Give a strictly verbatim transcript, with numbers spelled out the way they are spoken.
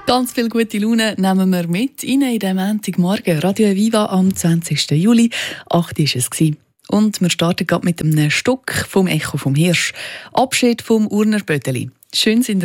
Ganz viel gute Laune nehmen wir mit in den Montagmorgen. Radio Viva am zwanzigsten Juli. acht Uhr war es. Und wir starten gerade mit einem Stück vom Echo vom Hirsch. Abschied vom Urner Bödeli. Schön sind